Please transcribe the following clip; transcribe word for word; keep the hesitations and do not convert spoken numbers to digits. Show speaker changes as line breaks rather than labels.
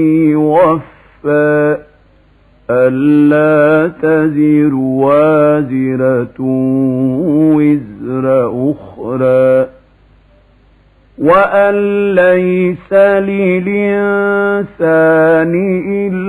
يوفى ألا تزر وازرة وزر أخرى وأن ليس للإنسان إلا